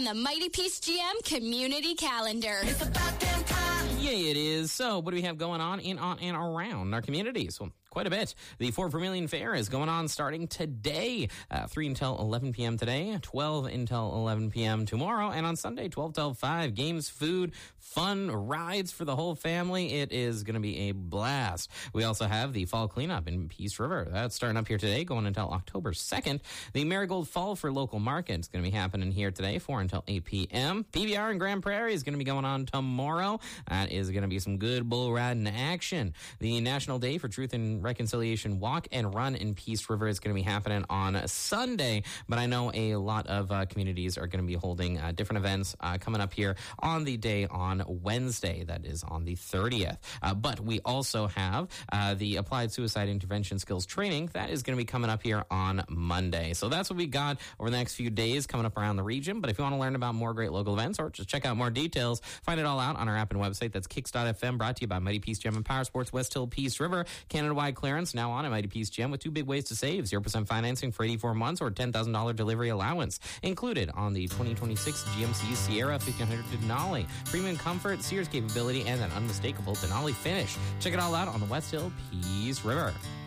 on the Mighty Peace GM community calendar. It's about damn time. Yeah, it is. So what do we have going on in, on, and around our communities? Well, quite a bit. The Fort Vermilion Fair is going on starting today, 3 until 11 p.m. today, 12 until 11 p.m. tomorrow, and on Sunday, 12 till 5. Games, food, fun, rides for the whole family. It is going to be a blast. We also have the Fall Cleanup in Peace River. That's starting up here today, going until October 2nd. The Marigold Fall for Local Market is going to be happening here today, 4 until 8 p.m. PBR in Grand Prairie is going to be going on tomorrow. That is going to be some good bull riding action. The National Day for Truth and Reconciliation Walk and Run in Peace River is going to be happening on Sunday, but I know a lot of communities are going to be holding different events coming up here on the day on Wednesday. That is on the 30th. But we also have the Applied Suicide Intervention Skills Training. That is going to be coming up here on Monday. So that's what we got over the next few days coming up around the region. But if you want to learn about more great local events or just check out more details, find it all out on our app and website. That's Kicks.fm, brought to you by Mighty Peace Gem and Power Sports, West Hill, Peace River. Canada-wide clearance now on at Mighty Peace Gem with 2 big ways to save: 0% financing for 84 months or $10,000 delivery allowance included on the 2026 GMC Sierra 1500 Denali. Premium comfort, Sears capability, and an unmistakable Denali finish. Check it all out on the West Hill, Peace River.